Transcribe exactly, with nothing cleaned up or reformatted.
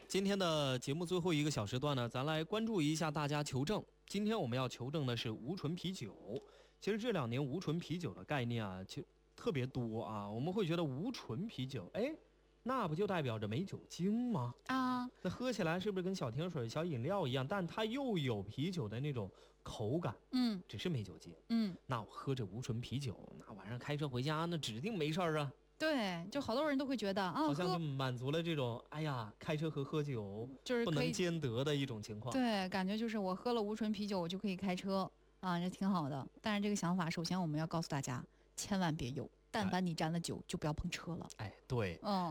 今天的节目最后一个小时段呢，咱来关注一下大家求证。今天我们要求证的是无醇啤酒。其实这两年无醇啤酒的概念啊，其实特别多啊。我们会觉得无醇啤酒，哎，那不就代表着没酒精吗？ 啊， 那喝起来是不是跟小甜水、小饮料一样？但它又有啤酒的那种口感， 嗯， 只是没酒精。 嗯， 那我喝着无醇啤酒，那晚上开车回家，那指定没事儿啊。 对，就好多人都会觉得啊， 好像就喝满足了这种哎呀，开车和喝酒不就是可以能兼得的一种情况。 对，感觉就是我喝了无醇啤酒，我就可以开车啊，这挺好的。但是这个想法，首先我们要告诉大家，千万别有，但凡你沾了酒，就不要碰车了。 哎，对。 嗯。